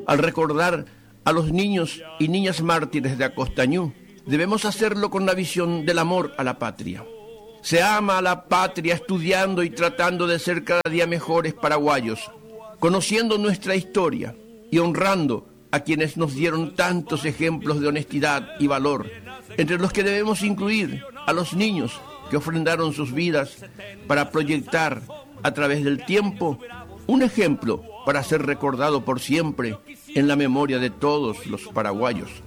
Al recordar a los niños y niñas mártires de Acostañú, debemos hacerlo con la visión del amor a la patria. Se ama a la patria estudiando y tratando de ser cada día mejores paraguayos, conociendo nuestra historia y honrando a quienes nos dieron tantos ejemplos de honestidad y valor, entre los que debemos incluir a los niños que ofrendaron sus vidas para proyectar a través del tiempo un ejemplo para ser recordado por siempre en la memoria de todos los paraguayos.